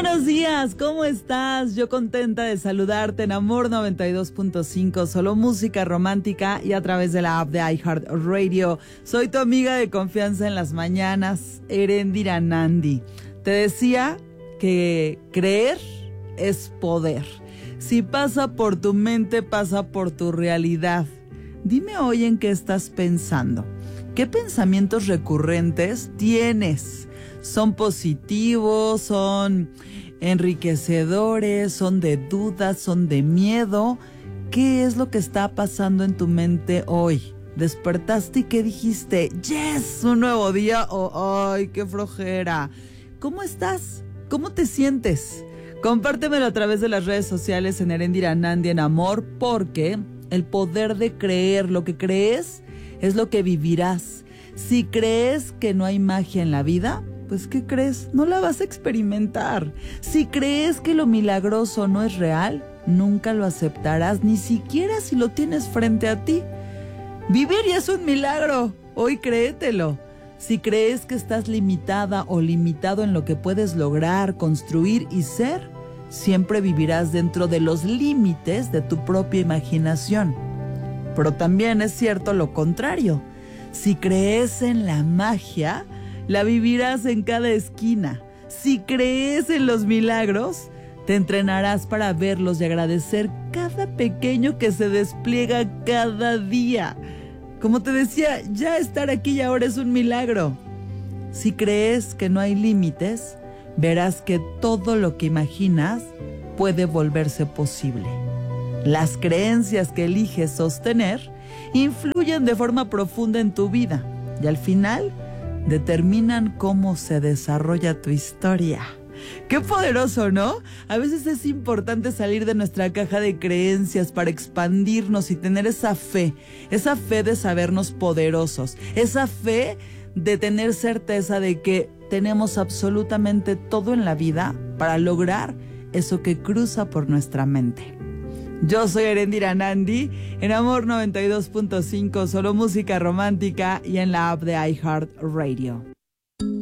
buenos días, ¿cómo estás? Yo contenta de saludarte en Amor 92.5, solo música romántica y a través de la app de iHeartRadio. Soy tu amiga de confianza en las mañanas, Erendira Nandi. Te decía que creer es poder. Si pasa por tu mente, pasa por tu realidad. Dime hoy en qué estás pensando. ¿Qué pensamientos recurrentes tienes? ¿Son positivos? ¿Son enriquecedores? ¿Son de dudas? ¿Son de miedo? ¿Qué es lo que está pasando en tu mente hoy? ¿Despertaste y qué dijiste? ¡Yes! ¿Un nuevo día? ¿O ay, qué flojera? ¿Cómo estás? ¿Cómo te sientes? Compártemelo a través de las redes sociales en Erendira Nandi en Amor, porque el poder de creer, lo que crees es lo que vivirás. Si crees que no hay magia en la vida, pues ¿qué crees? No la vas a experimentar. Si crees que lo milagroso no es real, nunca lo aceptarás, ni siquiera si lo tienes frente a ti. Vivir ya es un milagro, hoy créetelo. Si crees que estás limitada o limitado en lo que puedes lograr, construir y ser, siempre vivirás dentro de los límites de tu propia imaginación. Pero también es cierto lo contrario. Si crees en la magia, la vivirás en cada esquina. Si crees en los milagros, te entrenarás para verlos y agradecer cada pequeño que se despliega cada día. Como te decía, ya estar aquí y ahora es un milagro. Si crees que no hay límites, verás que todo lo que imaginas puede volverse posible. Las creencias que eliges sostener influyen de forma profunda en tu vida y al final determinan cómo se desarrolla tu historia. ¡Qué poderoso!, ¿no? A veces es importante salir de nuestra caja de creencias para expandirnos y tener esa fe de sabernos poderosos, esa fe de tener certeza de que tenemos absolutamente todo en la vida para lograr eso que cruza por nuestra mente. Yo soy Erendira Nandi, en Amor 92.5, solo música romántica y en la app de iHeartRadio.